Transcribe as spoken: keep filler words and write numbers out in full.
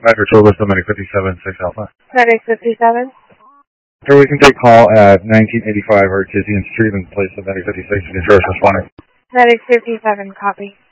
Metro Tourist, Medic fifty-seven, six Alpha. Medic fifty-seven. Sir, we can take call at nineteen eighty-five Artesian Street in place of Medic fifty-six. You can show us responding. Medic fifty-seven, copy.